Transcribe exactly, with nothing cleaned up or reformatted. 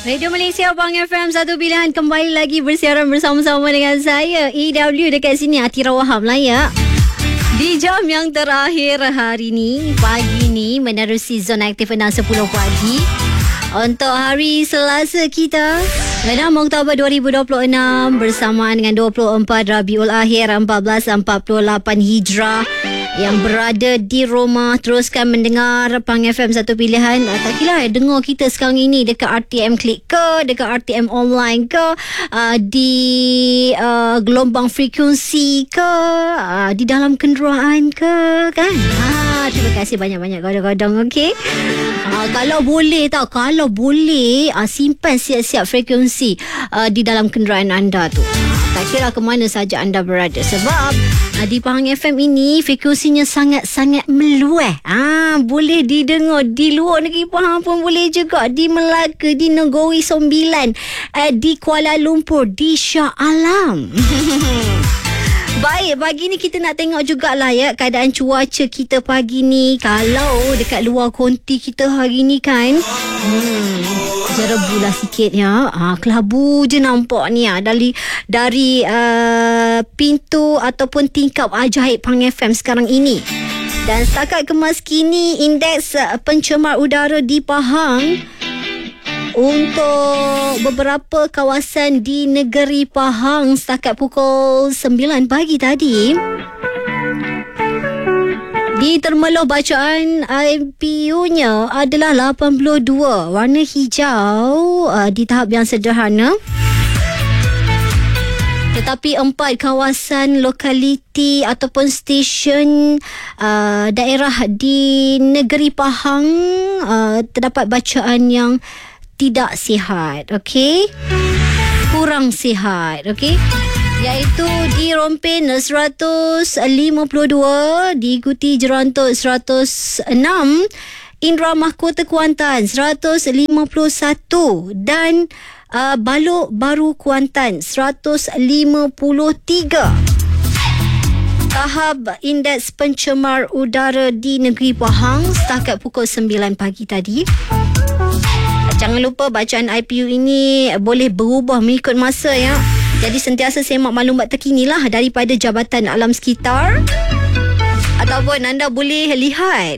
Radio Malaysia Pang F M, satu pilihan kembali lagi bersiaran bersama-sama dengan saya E W dekat sini Atira Wahab lah ya. Di jam yang terakhir hari ni, pagi ni menerusi zona aktif enam sepuluh pagi untuk hari Selasa kita enam Oktober dua ribu dua puluh enam bersamaan dengan dua puluh empat Rabiul Akhir seribu empat ratus empat puluh lapan Hijrah. Yang berada di rumah, teruskan mendengar Pang F M, satu pilihan. uh, Tak kira dengar kita sekarang ini dekat R T M Click ke, dekat R T M Online ke, uh, di uh, gelombang frekuensi ke, uh, di dalam kenderaan ke, kan? Ha, terima kasih banyak-banyak godong-godong, okey? Uh, kalau boleh tau, kalau boleh uh, simpan siap-siap frekuensi uh, di dalam kenderaan anda tu. Tak kira ke mana saja anda berada. Sebab uh, di Pahang F M ini frekuensinya sangat-sangat meluas. Ah, boleh didengar di luar negeri Pahang pun boleh juga. Di Melaka, di Negeri Sembilan, uh, di Kuala Lumpur, di Shah Alam. Baik, pagi ni kita nak tengok jugalah ya keadaan cuaca kita pagi ni. Kalau dekat luar konti kita hari ni kan, hmm, jerebulah sikit ya. Ha, kelabu je nampak ni ya. Dari dari uh, pintu ataupun tingkap ajaib Pang F M sekarang ini. Dan setakat kemas kini, indeks uh, pencemar udara di Pahang untuk beberapa kawasan di negeri Pahang setakat pukul sembilan pagi tadi, di Termeloh bacaan I P U-nya adalah lapan puluh dua, warna hijau uh, di tahap yang sederhana. Tetapi empat kawasan lokaliti ataupun stesen uh, daerah di negeri Pahang uh, terdapat bacaan yang tidak sihat, okey? Kurang sihat, okey? Iaitu di Rompin seratus lima puluh dua, diikuti Jerantut seratus enam, Indra Mahkota Kuantan seratus lima puluh satu dan uh, Balok Baru Kuantan seratus lima puluh tiga. Tahap indeks pencemar udara di negeri Pahang setakat pukul sembilan pagi tadi. Jangan lupa bacaan I P U ini boleh berubah mengikut masa ya. Jadi sentiasa semak maklumat terkini lah daripada Jabatan Alam Sekitar. Ataupun anda boleh lihat